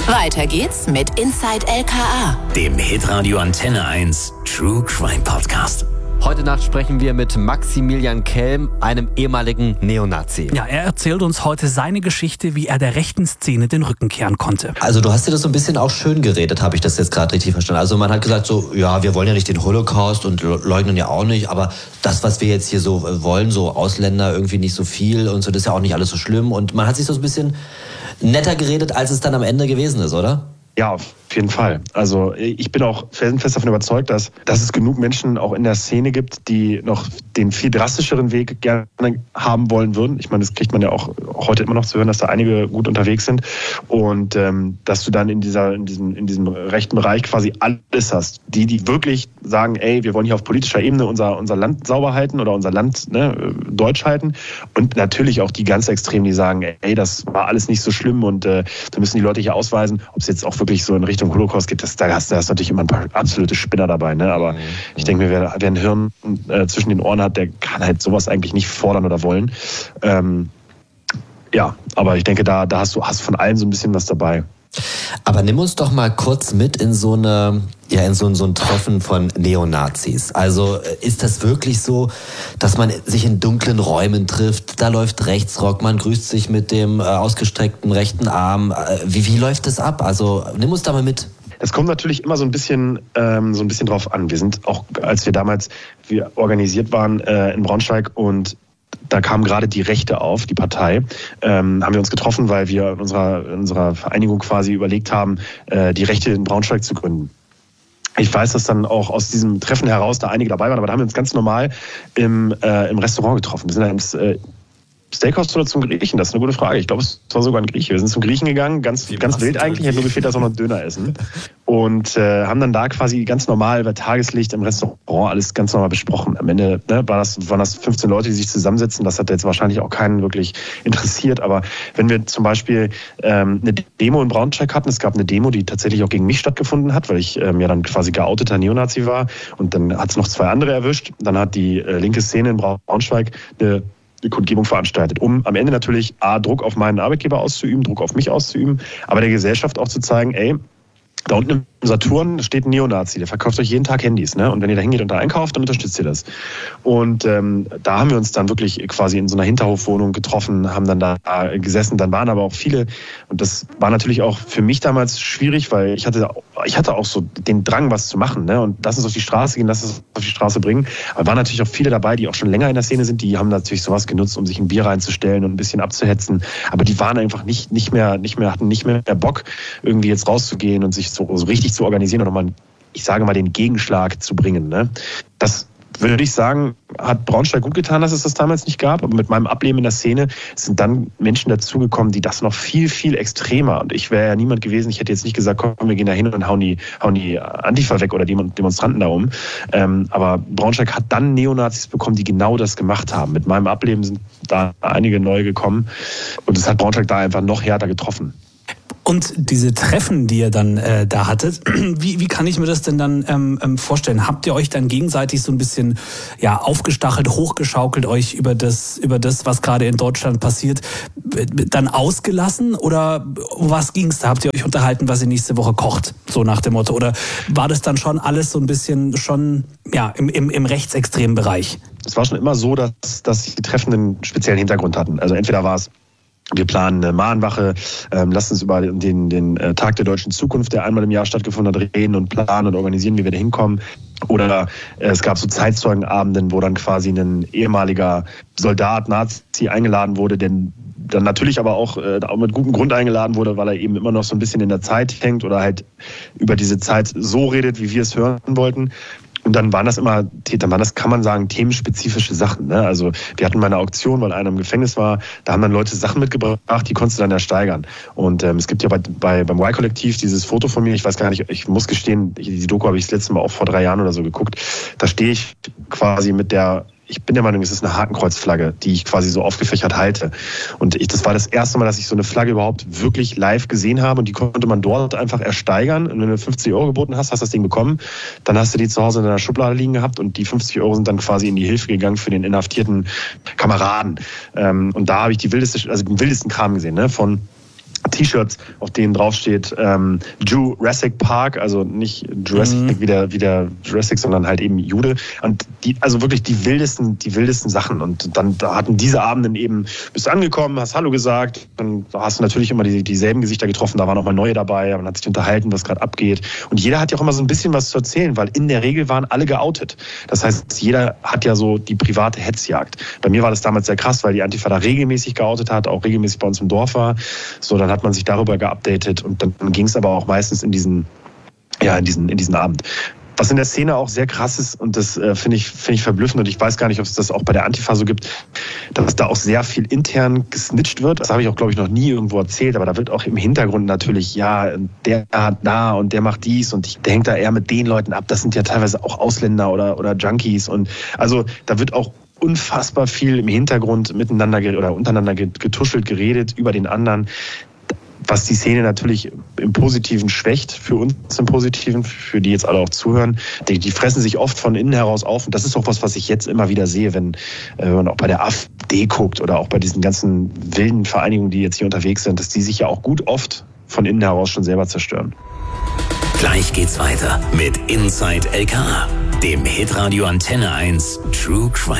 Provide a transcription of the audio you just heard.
Weiter geht's mit Inside LKA, dem Hitradio Antenne 1 True Crime Podcast. Heute Nacht sprechen wir mit Maximilian Kelm, einem ehemaligen Neonazi. Ja, er erzählt uns heute seine Geschichte, wie er der rechten Szene den Rücken kehren konnte. Also du hast dir das so ein bisschen auch schön geredet, habe ich das jetzt gerade richtig verstanden. Also man hat gesagt so, ja, wir wollen ja nicht den Holocaust und leugnen ja auch nicht, aber das, was wir jetzt hier so wollen, so Ausländer irgendwie nicht so viel und so, das ist ja auch nicht alles so schlimm. Und man hat sich so ein bisschen netter geredet, als es dann am Ende gewesen ist, oder? Ja, auf jeden Fall. Also ich bin auch felsenfest davon überzeugt, dass es genug Menschen auch in der Szene gibt, die noch den viel drastischeren Weg gerne haben wollen würden. Ich meine, das kriegt man ja auch heute immer noch zu hören, dass da einige gut unterwegs sind. Und dass du dann in diesem rechten Bereich quasi alles hast. Die wirklich sagen, ey, wir wollen hier auf politischer Ebene unser Land sauber halten oder unser Land deutsch halten. Und natürlich auch die ganz Extremen, die sagen, ey, das war alles nicht so schlimm und da müssen die Leute hier ausweisen, ob es jetzt auch wirklich so in Richtung Holocaust geht, da hast natürlich immer ein paar absolute Spinner dabei. Ne? Aber ich denke mir, wer ein Hirn zwischen den Ohren hat, der kann halt sowas eigentlich nicht fordern oder wollen. Ja, aber ich denke, da hast du von allen so ein bisschen was dabei. Aber nimm uns doch mal kurz mit in so ein Treffen von Neonazis. Also ist das wirklich so, dass man sich in dunklen Räumen trifft, da läuft Rechtsrock, man grüßt sich mit dem ausgestreckten rechten Arm. Wie läuft das ab? Also nimm uns da mal mit. Es kommt natürlich immer so ein bisschen drauf an. Wir sind auch, als wir organisiert waren in Braunschweig und da kam gerade die Rechte auf, die Partei, haben wir uns getroffen, weil wir in unserer Vereinigung quasi überlegt haben, die Rechte in Braunschweig zu gründen. Ich weiß, dass dann auch aus diesem Treffen heraus da einige dabei waren, aber da haben wir uns ganz normal im Restaurant getroffen. Wir sind da ins Steakhouse oder zum Griechen? Das ist eine gute Frage. Ich glaube, es war sogar ein Grieche. Wir sind zum Griechen gegangen, ganz wild eigentlich. Hätte nur gefehlt, dass wir noch einen Döner essen. Und haben dann da quasi ganz normal bei Tageslicht im Restaurant alles ganz normal besprochen. Am Ende waren das 15 Leute, die sich zusammensetzen. Das hat jetzt wahrscheinlich auch keinen wirklich interessiert. Aber wenn wir zum Beispiel eine Demo in Braunschweig hatten, es gab eine Demo, die tatsächlich auch gegen mich stattgefunden hat, weil ich ja dann quasi geouteter Neonazi war. Und dann hat es noch 2 andere erwischt. Dann hat die linke Szene in Braunschweig eine Kundgebung veranstaltet, um am Ende natürlich Druck auf meinen Arbeitgeber auszuüben, Druck auf mich auszuüben, aber der Gesellschaft auch zu zeigen, ey, da unten im Saturn steht ein Neonazi, der verkauft euch jeden Tag Handys, ne? Und wenn ihr da hingeht und da einkauft, dann unterstützt ihr das. Und da haben wir uns dann wirklich quasi in so einer Hinterhofwohnung getroffen, haben dann da gesessen, dann waren aber auch viele, und das war natürlich auch für mich damals schwierig, weil ich hatte auch so den Drang, was zu machen, ne? Und lass uns auf die Straße gehen, lass uns auf die Straße bringen. Aber waren natürlich auch viele dabei, die auch schon länger in der Szene sind, die haben natürlich sowas genutzt, um sich ein Bier reinzustellen und ein bisschen abzuhetzen. Aber die waren einfach nicht mehr Bock, irgendwie jetzt rauszugehen und sich so richtig zu organisieren und nochmal, ich sage mal, den Gegenschlag zu bringen. Ne? Das würde ich sagen, hat Braunschweig gut getan, dass es das damals nicht gab. Aber mit meinem Ableben in der Szene sind dann Menschen dazugekommen, die das noch viel, viel extremer. Und ich wäre ja niemand gewesen, ich hätte jetzt nicht gesagt, komm, wir gehen da hin und hauen die Antifa weg oder die Demonstranten da um. Aber Braunschweig hat dann Neonazis bekommen, die genau das gemacht haben. Mit meinem Ableben sind da einige neue gekommen. Und es hat Braunschweig da einfach noch härter getroffen. Und diese Treffen, die ihr dann da hattet, wie kann ich mir das denn dann vorstellen? Habt ihr euch dann gegenseitig so ein bisschen aufgestachelt, hochgeschaukelt, euch über das, was gerade in Deutschland passiert, dann ausgelassen? Oder um was ging's da? Habt ihr euch unterhalten, was ihr nächste Woche kocht? So nach dem Motto. Oder war das dann schon alles so ein bisschen im rechtsextremen Bereich? Es war schon immer so, dass die Treffen einen speziellen Hintergrund hatten. Also entweder war es, wir planen eine Mahnwache, lasst uns über den Tag der deutschen Zukunft, der einmal im Jahr stattgefunden hat, reden und planen und organisieren, wie wir da hinkommen. Oder es gab so Zeitzeugenabenden, wo dann quasi ein ehemaliger Soldat, Nazi eingeladen wurde, der dann natürlich aber auch mit gutem Grund eingeladen wurde, weil er eben immer noch so ein bisschen in der Zeit hängt oder halt über diese Zeit so redet, wie wir es hören wollten. Und dann waren das, kann man sagen, themenspezifische Sachen. Ne? Also wir hatten mal eine Auktion, weil einer im Gefängnis war. Da haben dann Leute Sachen mitgebracht, die konntest du dann ersteigern. Und es gibt ja beim Y-Kollektiv dieses Foto von mir. Ich weiß gar nicht, ich muss gestehen, die Doku habe ich das letzte Mal auch vor 3 Jahren oder so geguckt. Da stehe ich quasi ich bin der Meinung, es ist eine Hakenkreuzflagge, die ich quasi so aufgefächert halte. Und das war das erste Mal, dass ich so eine Flagge überhaupt wirklich live gesehen habe. Und die konnte man dort einfach ersteigern. Und wenn du 50 € geboten hast das Ding bekommen. Dann hast du die zu Hause in deiner Schublade liegen gehabt. Und die 50 € sind dann quasi in die Hilfe gegangen für den inhaftierten Kameraden. Und da habe ich den wildesten Kram gesehen, ne? Von T-Shirts, auf denen draufsteht Jurassic Park, also nicht Jurassic wie der Jurassic, sondern halt eben Jude. Und also wirklich die wildesten Sachen. Und dann da hatten diese Abenden eben, bist du angekommen, hast Hallo gesagt, dann hast du natürlich immer dieselben Gesichter getroffen, da waren auch mal neue dabei, man hat sich unterhalten, was gerade abgeht. Und jeder hat ja auch immer so ein bisschen was zu erzählen, weil in der Regel waren alle geoutet. Das heißt, jeder hat ja so die private Hetzjagd. Bei mir war das damals sehr krass, weil die Antifa da regelmäßig geoutet hat, auch regelmäßig bei uns im Dorf war. So, dann hat man sich darüber geupdatet und dann ging es aber auch meistens in diesen Abend. Was in der Szene auch sehr krass ist und das finde ich verblüffend und ich weiß gar nicht, ob es das auch bei der Antifa so gibt, dass da auch sehr viel intern gesnitcht wird. Das habe ich auch, glaube ich, noch nie irgendwo erzählt, aber da wird auch im Hintergrund natürlich, ja, der hat da und der macht dies und der hängt da eher mit den Leuten ab. Das sind ja teilweise auch Ausländer oder Junkies und also da wird auch unfassbar viel im Hintergrund miteinander oder untereinander getuschelt, geredet über den anderen, was die Szene natürlich im Positiven schwächt, für uns im Positiven, für die jetzt alle auch zuhören. Die fressen sich oft von innen heraus auf und das ist auch was ich jetzt immer wieder sehe, wenn man auch bei der AfD guckt oder auch bei diesen ganzen wilden Vereinigungen, die jetzt hier unterwegs sind, dass die sich ja auch gut oft von innen heraus schon selber zerstören. Gleich geht's weiter mit Inside LKA, dem Hitradio Antenne 1 True Crime